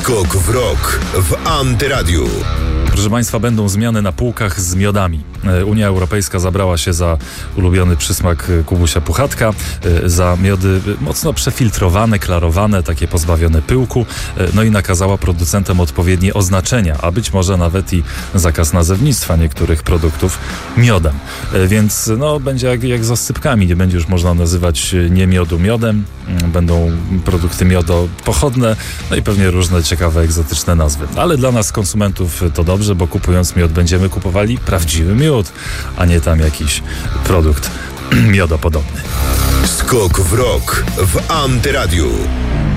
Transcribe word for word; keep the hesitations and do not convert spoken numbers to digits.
Skok w rok w Antyradiu. Proszę Państwa, będą zmiany na półkach z miodami. Unia Europejska zabrała się za ulubiony przysmak Kubusia Puchatka, za miody mocno przefiltrowane, klarowane, takie pozbawione pyłku, no i nakazała producentom odpowiednie oznaczenia, a być może nawet i zakaz nazewnictwa niektórych produktów miodem. Więc no, będzie jak, jak z oscypkami, nie będzie już można nazywać nie miodu miodem, będą produkty miodopochodne, no i pewnie różne ciekawe, egzotyczne nazwy. Ale dla nas, konsumentów, to dobrze, bo kupując miód będziemy kupowali prawdziwy miód, a nie tam jakiś produkt miodopodobny. Skok w rok w Antyradiu.